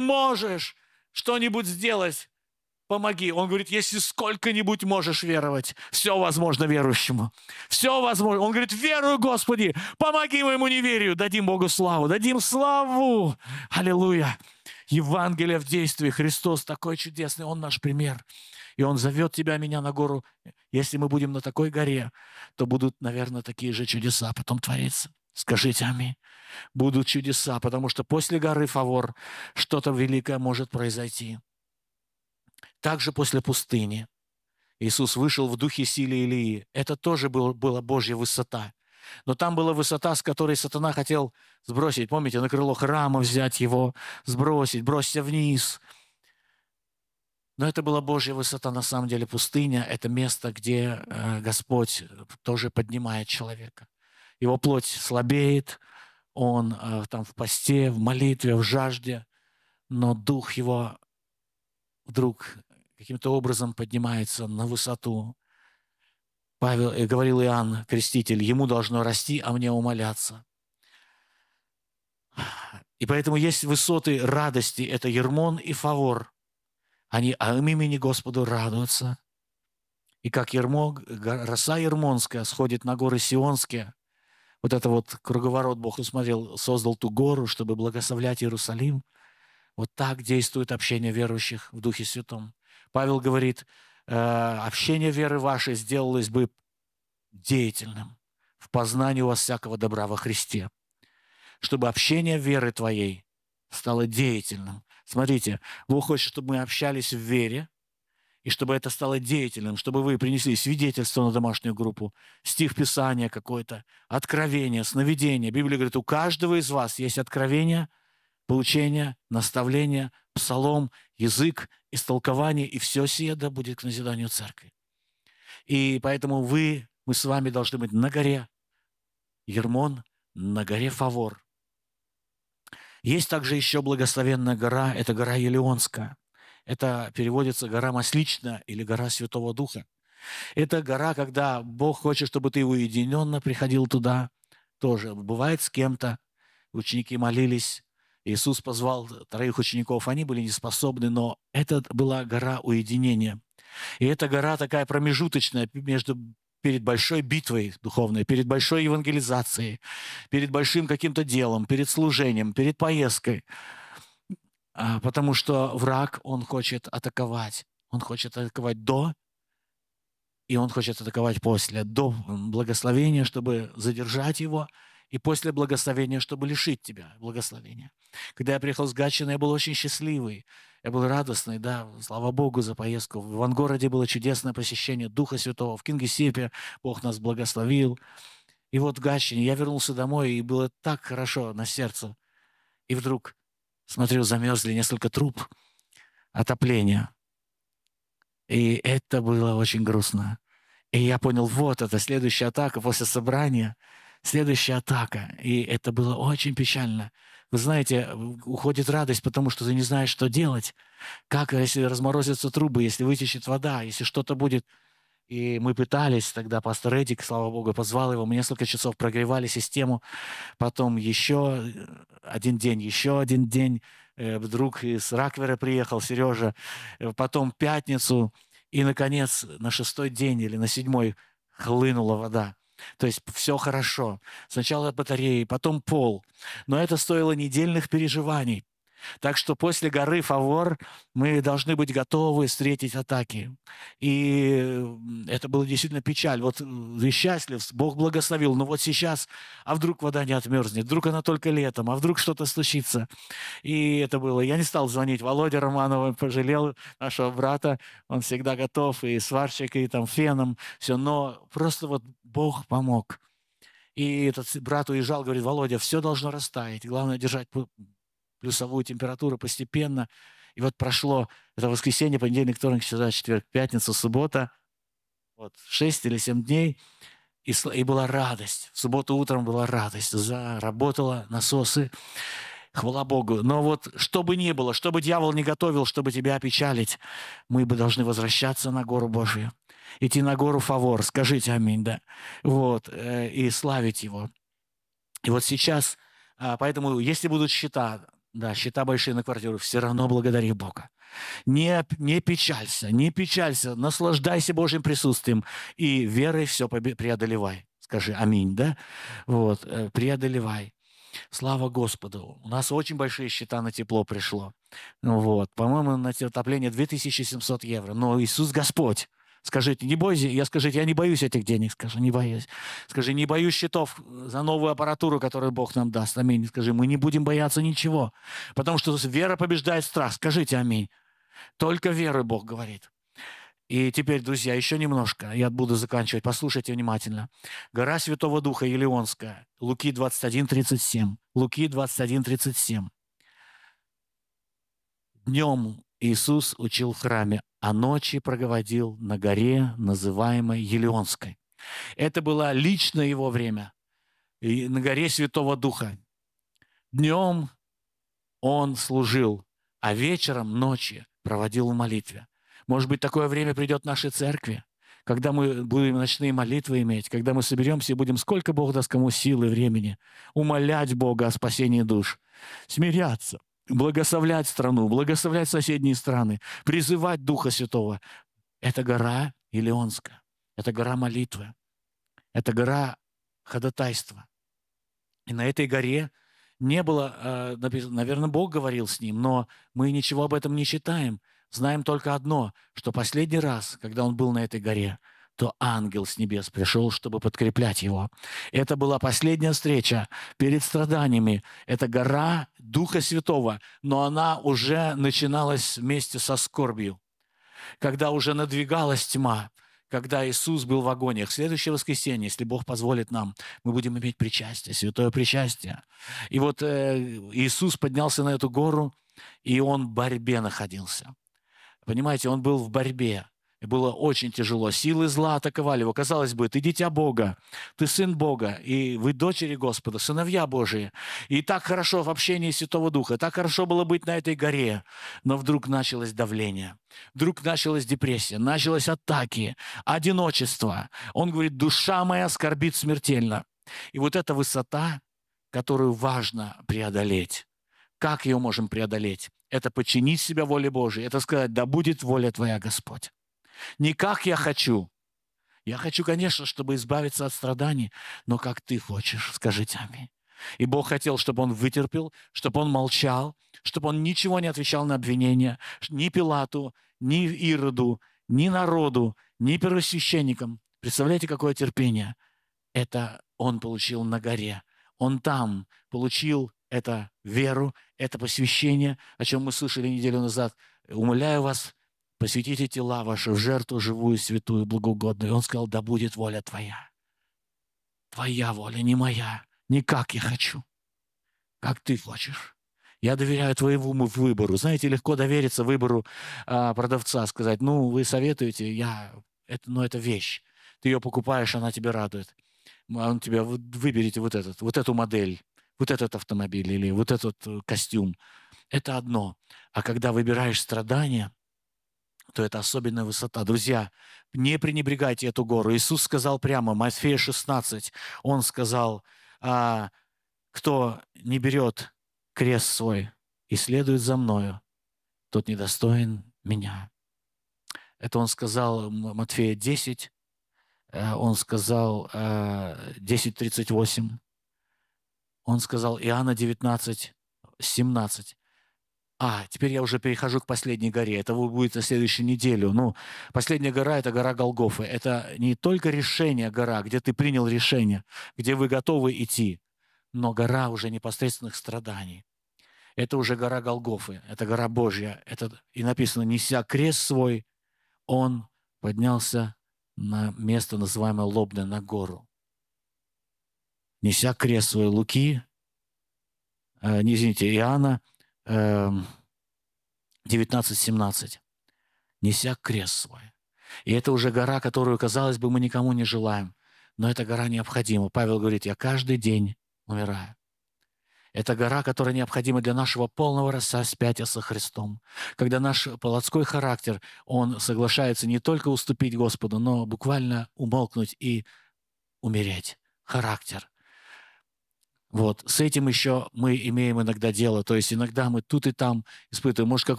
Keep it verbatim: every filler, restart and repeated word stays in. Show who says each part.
Speaker 1: можешь что-нибудь сделать, помоги. Он говорит, если сколько-нибудь можешь веровать, все возможно верующему. Все возможно. Он говорит, верую, Господи, помоги моему неверию. Дадим Богу славу, дадим славу. Аллилуйя. Евангелие в действии. Христос такой чудесный, Он наш пример. И Он зовет тебя, меня на гору. Если мы будем на такой горе, то будут, наверное, такие же чудеса потом твориться. Скажите аминь. Будут чудеса, потому что после горы Фавор что-то великое может произойти. Также после пустыни Иисус вышел в духе силы Илии. Это тоже был, была Божья высота. Но там была высота, с которой сатана хотел сбросить. Помните, на крыло храма взять его, сбросить, бросься вниз. Но это была Божья высота, на самом деле пустыня. Это место, где э, Господь тоже поднимает человека. Его плоть слабеет, он э, там в посте, в молитве, в жажде, но дух его вдруг каким-то образом поднимается на высоту. Павел, э, говорил Иоанн, креститель, ему должно расти, а мне умоляться. И поэтому есть высоты радости, это Ермон и Фавор. Они о имени Господу радуются. И как Ермо, роса Ермонская сходит на горы Сионские, вот это вот круговорот Бог усмотрел, создал ту гору, чтобы благословлять Иерусалим. Вот так действует общение верующих в Духе Святом. Павел говорит, э, общение веры вашей сделалось бы деятельным в познании у вас всякого добра во Христе. Чтобы общение веры твоей стало деятельным. Смотрите, Бог хочет, чтобы мы общались в вере, и чтобы это стало деятельным, чтобы вы принесли свидетельство на домашнюю группу, стих Писания какой-то, откровение, сновидение. Библия говорит, у каждого из вас есть откровение, получение, наставление, псалом, язык, истолкование, и все сие да будет к назиданию церкви. И поэтому вы, мы с вами должны быть на горе Ермон, на горе Фавор. Есть также еще благословенная гора, это гора Елеонская. Это переводится гора Масличная или гора Святого Духа. Это гора, когда Бог хочет, чтобы ты уединенно приходил туда. Тоже бывает с кем-то. Ученики молились. Иисус позвал троих учеников. Они были неспособны, но это была гора уединения. И эта гора такая промежуточная между, перед большой битвой духовной, перед большой евангелизацией, перед большим каким-то делом, перед служением, перед поездкой. Потому что враг, он хочет атаковать. Он хочет атаковать до, и он хочет атаковать после. До благословения, чтобы задержать его, и после благословения, чтобы лишить тебя благословения. Когда я приехал с Гатчины, я был очень счастливый. Я был радостный, да, слава Богу за поездку. В Ивангороде было чудесное посещение Духа Святого. В Кингисеппе Бог нас благословил. И вот в Гатчине я вернулся домой, и было так хорошо на сердце. И вдруг смотрю, замерзли несколько труб отопления. И это было очень грустно. И я понял, вот это следующая атака после собрания. Следующая атака. И это было очень печально. Вы знаете, уходит радость, потому что ты не знаешь, что делать. Как, если разморозятся трубы, если вытечет вода, если что-то будет. И мы пытались тогда, пастор Эдик, слава Богу, позвал его. Мы несколько часов прогревали систему. Потом еще один день, еще один день. Вдруг из Раквера приехал Сережа. Потом пятницу. И, наконец, на шестой день или на седьмой хлынула вода. То есть все хорошо. Сначала батареи, потом пол. Но это стоило недельных переживаний. Так что после горы Фавор мы должны быть готовы встретить атаки. И это было действительно печаль. Вот ты счастлив, Бог благословил, но вот сейчас, а вдруг вода не отмерзнет, вдруг она только летом, а вдруг что-то случится. И это было. Я не стал звонить Володе Романову, пожалел нашего брата, он всегда готов, и сварщик, и там феном, все, но просто вот Бог помог. И этот брат уезжал, говорит, Володя, все должно растаять, главное держать плюсовую температуру постепенно. И вот прошло это воскресенье, понедельник, вторник, среда, четверг, пятница, суббота. Вот шесть или семь дней. И, и была радость. В субботу утром была радость. Заработала насосы. Хвала Богу. Но вот что бы ни было, что бы дьявол не готовил, чтобы тебя опечалить, мы бы должны возвращаться на гору Божию. Идти на гору Фавор. Скажите аминь, да. Вот. И славить его. И вот сейчас, поэтому, если будут счета, Да, счета большие на квартиру, все равно благодари Бога. Не, не печалься, не печалься, наслаждайся Божьим присутствием и верой все преодолевай. Скажи аминь, да? Вот, э, преодолевай. Слава Господу. У нас очень большие счета на тепло пришло. Ну вот, по-моему, на отопление две тысячи семьсот евро. Но Иисус Господь. Скажите, не бойся, я скажите, я не боюсь этих денег, скажи, не боюсь. Скажи, не боюсь счетов за новую аппаратуру, которую Бог нам даст. Аминь. Скажи, мы не будем бояться ничего, потому что вера побеждает страх. Скажите аминь. Только верой Бог говорит. И теперь, друзья, еще немножко, я буду заканчивать. Послушайте внимательно. Гора Святого Духа Елеонская, Луки двадцать один тридцать семь. Луки двадцать один тридцать семь. Днем Иисус учил в храме, а ночи проговодил на горе, называемой Елеонской. Это было лично его время, и на горе Святого Духа. Днем он служил, а вечером, ночи проводил в молитве. Может быть, такое время придет в нашей церкви, когда мы будем ночные молитвы иметь, когда мы соберемся и будем, сколько Бог даст кому силы, времени, умолять Бога о спасении душ, смиряться, благословлять страну, благословлять соседние страны, призывать Духа Святого. Это гора Елеонская, это гора молитвы, это гора ходатайства. И на этой горе не было, наверное, Бог говорил с ним, но мы ничего об этом не читаем. Знаем только одно, что последний раз, когда он был на этой горе, то ангел с небес пришел, чтобы подкреплять его. Это была последняя встреча перед страданиями. Это гора Духа Святого, но она уже начиналась вместе со скорбью, когда уже надвигалась тьма, когда Иисус был в агониях. Следующее воскресенье, если Бог позволит нам, мы будем иметь причастие, святое причастие. И вот э, Иисус поднялся на эту гору, и Он в борьбе находился. Понимаете, Он был в борьбе. И было очень тяжело. Силы зла атаковали его. Казалось бы, ты дитя Бога, ты сын Бога, и вы дочери Господа, сыновья Божии. И так хорошо в общении Святого Духа, так хорошо было быть на этой горе. Но вдруг началось давление, вдруг началась депрессия, началось атаки, одиночество. Он говорит, душа моя скорбит смертельно. И вот эта высота, которую важно преодолеть. Как ее можем преодолеть? Это подчинить себя воле Божией, это сказать, да будет воля Твоя, Господь. Не как я хочу. Я хочу, конечно, чтобы избавиться от страданий, но как Ты хочешь, скажите аминь. И Бог хотел, чтобы он вытерпел, чтобы он молчал, чтобы он ничего не отвечал на обвинения ни Пилату, ни Ироду, ни народу, ни первосвященникам. Представляете, какое терпение? Это он получил на горе. Он там получил это веру, это посвящение, о чем мы слышали неделю назад. Умоляю вас, посвятите тела ваши в жертву живую, святую, благоугодную. И он сказал, да будет воля Твоя. Твоя воля, не моя. Не как я хочу, как Ты хочешь. Я доверяю Твоему выбору. Знаете, легко довериться выбору а, продавца, сказать, ну, вы советуете, я, это, ну, это вещь. Ты ее покупаешь, она тебе радует. Он тебя, выберите вот этот, вот эту модель, вот этот автомобиль или вот этот костюм. Это одно. А когда выбираешь страдания, то это особенная высота. Друзья, не пренебрегайте эту гору. Иисус сказал прямо, Матфея шестнадцать, Он сказал, а, кто не берет крест свой и следует за мною, тот недостоин меня. Это Он сказал Матфея десять, Он сказал десять тридцать восемь, Он сказал Иоанна девятнадцать семнадцать. А, теперь я уже перехожу к последней горе. Это будет на следующую неделю. Ну, последняя гора – это гора Голгофы. Это не только решение гора, где ты принял решение, где вы готовы идти, но гора уже непосредственных страданий. Это уже гора Голгофы, это гора Божья. Это, и написано, неся крест свой, он поднялся на место, называемое Лобное, на гору. Неся крест свой, Луки, э, не извините, Иоанна, девятнадцать семнадцать. Неся крест свой. И это уже гора, которую, казалось бы, мы никому не желаем. Но эта гора необходима. Павел говорит, я каждый день умираю. Это гора, которая необходима для нашего полного распятия со Христом. Когда наш плотской характер, он соглашается не только уступить Господу, но буквально умолкнуть и умереть. Характер. Вот. С этим еще мы имеем иногда дело. То есть иногда мы тут и там испытываем. Может, как